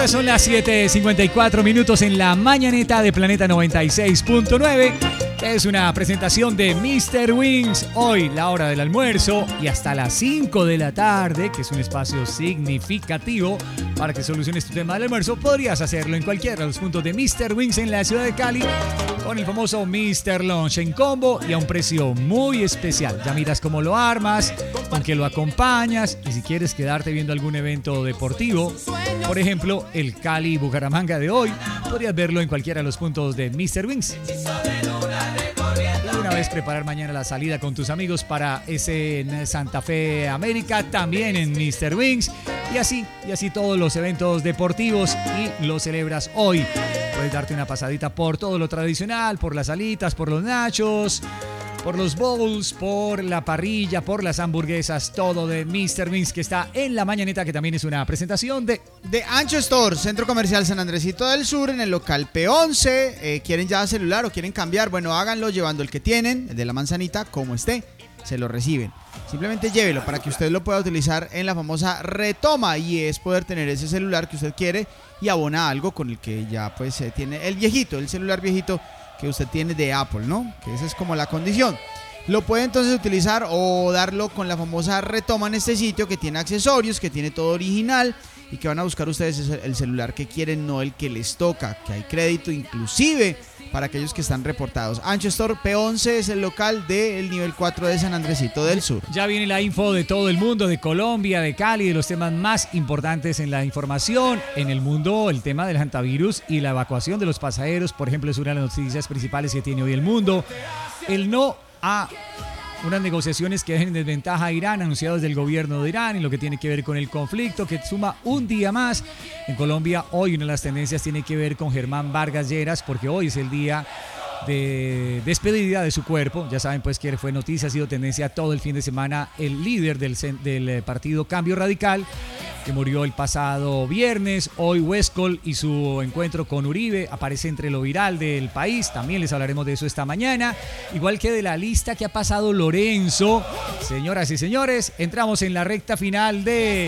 Ahora son las 7:54 minutos en la mañaneta de Planeta 96.9, que es una presentación de Mr. Wings. Hoy, la hora del almuerzo y hasta las 5 de la tarde, que es un espacio significativo para que soluciones tu tema del almuerzo. Podrías hacerlo en cualquiera de los puntos de Mr. Wings en la ciudad de Cali, con el famoso Mr. Lunch en combo y a un precio muy especial. Ya miras cómo lo armas, con qué lo acompañas, y si quieres quedarte viendo algún evento deportivo, por ejemplo, el Cali Bucaramanga de hoy, podrías verlo en cualquiera de los puntos de Mr. Wings. Y una vez preparar mañana la salida con tus amigos para ese Santa Fe América, también en Mr. Wings. Y así todos los eventos deportivos, y lo celebras hoy. Puedes darte una pasadita por todo lo tradicional, por las alitas, por los nachos, por los bowls, por la parrilla, por las hamburguesas, todo de Mr. Wings, que está en la mañaneta, que también es una presentación de Ancho Store, Centro Comercial San Andresito del Sur, en el local P11. ¿Quieren ya celular o quieren cambiar? Bueno, háganlo llevando el que tienen, el de la manzanita, como esté, se lo reciben. Simplemente llévelo para que usted lo pueda utilizar en la famosa retoma, y es poder tener ese celular que usted quiere y abona algo con el que ya pues tiene el celular viejito que usted tiene de Apple, ¿no? Que esa es como la condición. Lo puede entonces utilizar o darlo con la famosa retoma en este sitio, que tiene accesorios, que tiene todo original, y que van a buscar ustedes el celular que quieren, no el que les toca, que hay crédito inclusive para aquellos que están reportados. Ancho Store P11 es el local del nivel 4 de San Andresito del Sur. Ya viene la info de todo el mundo, de Colombia, de Cali, de los temas más importantes en la información en el mundo. El tema del hantavirus y la evacuación de los pasajeros, por ejemplo, es una de las noticias principales que tiene hoy el mundo. El no a unas negociaciones que dejen en desventaja a Irán, anunciados del gobierno de Irán, y lo que tiene que ver con el conflicto, que suma un día más. En Colombia, hoy una de las tendencias tiene que ver con Germán Vargas Lleras, porque hoy es el día de despedida de su cuerpo. Ya saben pues que fue noticia, ha sido tendencia todo el fin de semana, el líder del partido Cambio Radical, que murió el pasado viernes. Hoy Huescol y su encuentro con Uribe aparece entre lo viral del país. También les hablaremos de eso esta mañana. Igual que de la lista que ha pasado Lorenzo. Señoras y señores, entramos en la recta final de